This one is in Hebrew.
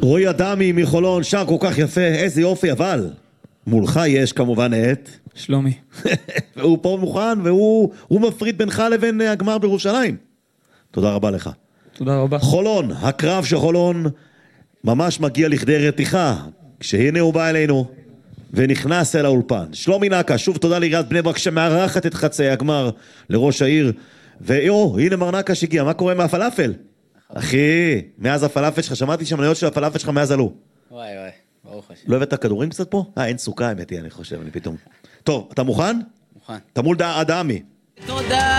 רועי אדמי מחולון, שר כל כך יפה, איזה יופי, אבל מולך יש כמובן את שלומי. והוא פה מוכן, והוא מפריד בינך לבין הגמר בירושלים. תודה רבה לך. תודה רבה. חולון, הקרב של חולון ממש מגיע לכדי רתיחה, כשהנה הוא בא אלינו ונכנס אל האולפן. שלומי נקה, שוב תודה לעיריית בני ברק שמארחת את חצי הגמר, לראש העיר. הנה מר נקה שהגיע, מה קורה מהפלאפל? אחי, מאז הפלאפל שלך, שמעתי שהמניות של הפלאפל שלך מאז עלו. וואי, ברוך השם. לא הבאת כדורים קצת פה? אין סוכה, האמת היא, אני חושב, אני פתאום. טוב, אתה מוכן? מוכן. אתה מול אדמי. תודה.